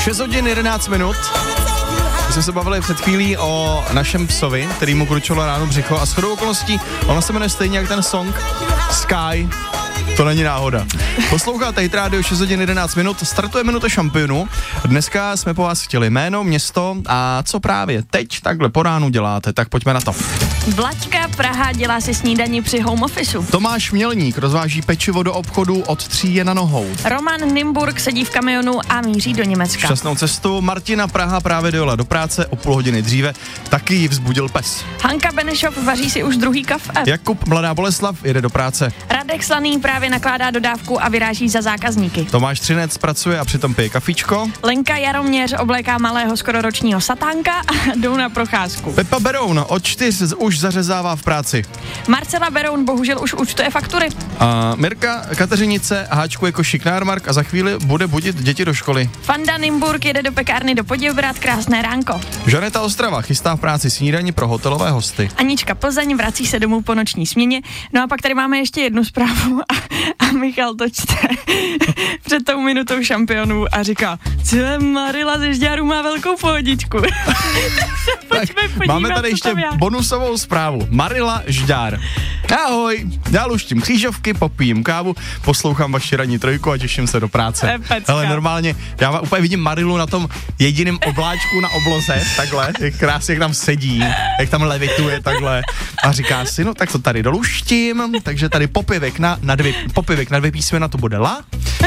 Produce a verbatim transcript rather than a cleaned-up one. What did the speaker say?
šest hodin jedenáct minut. My jsme se bavili před chvílí o našem psovi, který mu kručilo ráno břicho a shodou okolností, ono se jmenuje stejně jak ten song Sky. To není náhoda. Posloucháte Hit Radio šest hodin jedenáct minut, startuje minuta šampionu. Dneska jsme po vás chtěli jméno, město a co právě teď takhle po ránu děláte, tak pojďme na to. Vlaďka Praha dělá si snídani při home officeu. Tomáš Mělník rozváží pečivo do obchodu, od tří je na nohou. Roman Nymburk sedí v kamionu a míří do Německa. Šťastnou cestu. Martina Praha právě dojela do práce o půl hodiny dříve, taky ji vzbudil pes. Hanka Benešov vaří si už druhý kafe. Jakub Mladá Boleslav jede do práce. Radek Slaný právě nakládá dodávku a vyráží za zákazníky. Tomáš Třinec pracuje a přitom pije kafičko. Lenka Jaroměř obléká malého skororočního satánka a jdou na procházku. Pepa Beroun od čtyř už zařezává v práci. Marcela Beroun bohužel už účtuje faktury. A Mirka Kateřinice háčkuje košík na jarmark a za chvíli bude budit děti do školy. Fanda Nymburk jede do pekárny do Poděbrad, krásné ránko. Žaneta Ostrava chystá v práci snídani pro hotelové hosty. Anička Plzeň vrací se domů po noční směně. No a pak tady máme ještě jednu zprávu a, a Michal to čte před tou minutou šampionů a říká, co Marila ze Žďáru má velkou pohodičku. Tak, máme tady ještě bonusovou zprávu. Marila Žďár. Ahoj, já luštím křížovky, popijím kávu, poslouchám vaši ranní trojku a těším se do práce. Ale normálně, já úplně vidím Marilu na tom jediném obláčku na obloze, takhle, jak krásně, jak tam sedí, jak tam levituje takhle a říká si, no tak to tady doluštím, takže tady popivek na, na dvě, popivek na dvě písmena, to bude la.